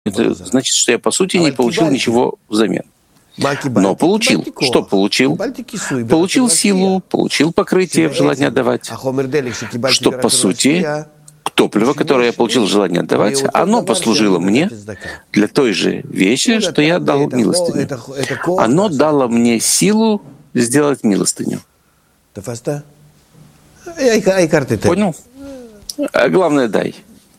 Это значит, что я, по сути, не получил ничего взамен. Но получил. Что получил? Получил силу, получил покрытие в желании отдавать. Что, по сути, топливо, которое я получил в желании отдавать, оно послужило мне для той же вещи, что я дал милостыню. Оно дало мне силу сделать милостыню. Понял? А главное, дай.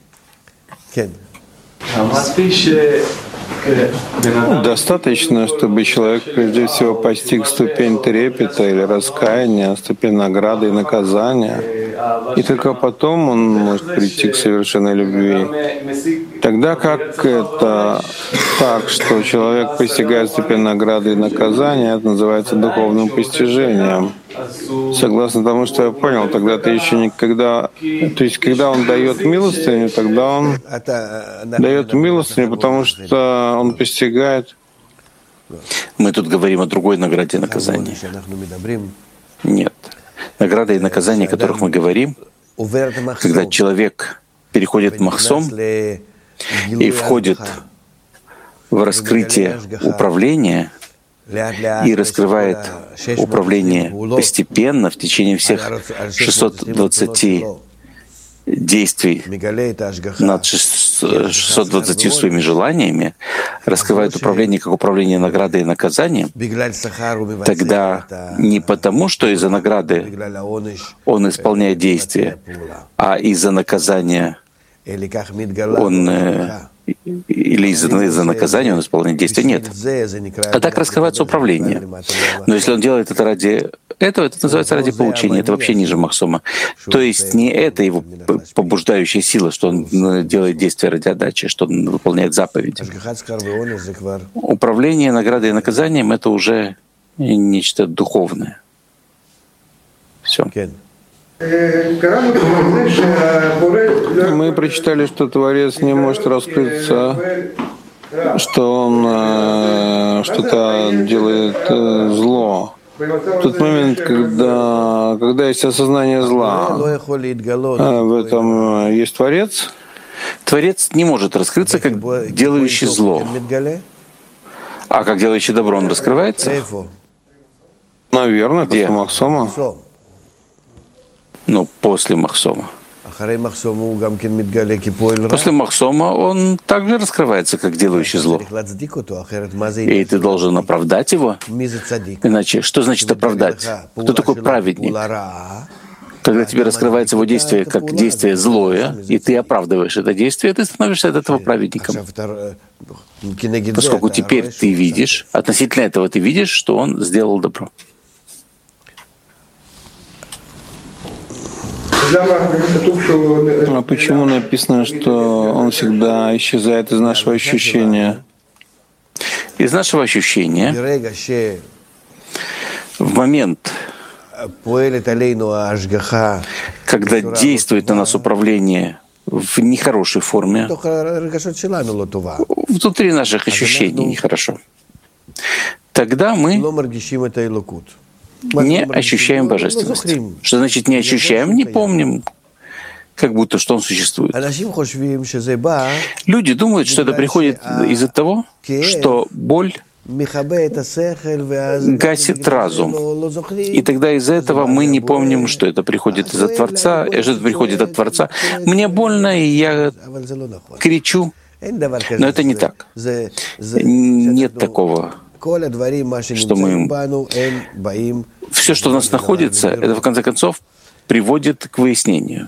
Достаточно, чтобы человек прежде всего постиг ступень трепета или раскаяния, ступень награды и наказания, и только потом он может прийти к совершенной любви. Тогда как это так, что человек постигает ступень награды и наказания, это называется духовным постижением. Согласно тому, что я понял, тогда ты еще никогда... То есть, когда он дает милостыню, тогда он дает милостыню, потому что он постигает... Мы тут говорим о другой награде и наказании. Нет. Награда и наказание, о которых мы говорим, когда человек переходит махсом и входит в раскрытие управления, и раскрывает управление постепенно в течение всех 620 действий над 620 своими желаниями, раскрывает управление как управление наградой и наказанием, тогда не потому, что из-за награды он исполняет действия, а из-за наказания он или из-за наказания он исполняет действия. Нет. А так раскрывается управление. Но если он делает это ради этого, это называется ради получения. Это вообще ниже махсома. То есть не это его побуждающая сила, что он делает действия ради отдачи, что он выполняет заповедь. Управление наградой и наказанием — это уже нечто духовное. Все. Мы прочитали, что Творец не может раскрыться, что он что-то делает зло. В тот момент, когда есть осознание зла, в этом есть Творец. Творец не может раскрыться как делающий зло. А как делающий добро он раскрывается? Наверное, после махсома. Ну, после махсома. После махсома он также раскрывается, как делающий зло. И ты должен оправдать его. Иначе, что значит оправдать? Кто такой праведник? Когда тебе раскрывается его действие как действие злое, и ты оправдываешь это действие, ты становишься от этого праведником. Поскольку теперь ты видишь, относительно этого ты видишь, что он сделал добро. А почему написано, что он всегда исчезает из нашего ощущения? Из нашего ощущения в момент, когда действует на нас управление в нехорошей форме, внутри наших ощущений нехорошо, тогда мы не ощущаем божественность. Что значит не ощущаем? Не помним, как будто что он существует. Люди думают, что это приходит из-за того, что боль гасит разум. И тогда из-за этого мы не помним, что это приходит из-за Творца, что это приходит от Творца. Мне больно, и я кричу. Но это не так. Нет такого, что мы... Все, что у нас находится, это, в конце концов, приводит к выяснению.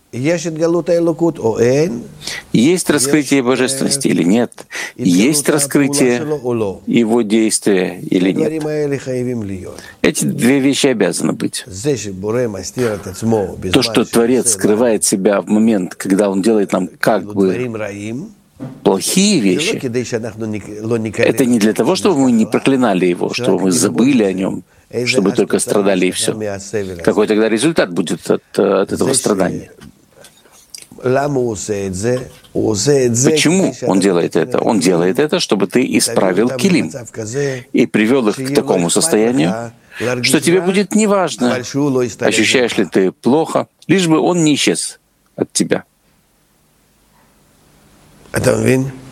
Есть раскрытие божественности или нет? Есть раскрытие его действия или нет? Эти две вещи обязаны быть. То, что Творец скрывает себя в момент, когда он делает нам как бы плохие вещи, это не для того, чтобы мы не проклинали его, чтобы мы забыли о нем, чтобы только страдали и все. Какой тогда результат будет от этого страдания? Почему он делает это? Он делает это, чтобы ты исправил килим и привел их к такому состоянию, что тебе будет неважно, ощущаешь ли ты плохо, лишь бы он не исчез от тебя.